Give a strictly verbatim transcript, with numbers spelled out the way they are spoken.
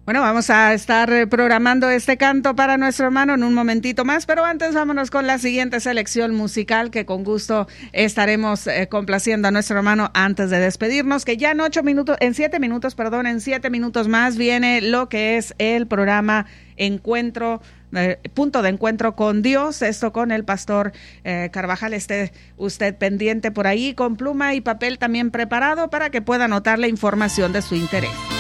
Bueno, vamos a estar programando este canto para nuestro hermano en un momentito más, pero antes vámonos con la siguiente selección musical que con gusto estaremos eh, complaciendo a nuestro hermano antes de despedirnos, que ya en ocho minutos, en siete minutos, perdón, en siete minutos más viene lo que es el programa Encuentro, eh, Punto de Encuentro con Dios, esto con el pastor eh, Carvajal. Esté usted pendiente por ahí con pluma y papel también preparado para que pueda anotar la información de su interés.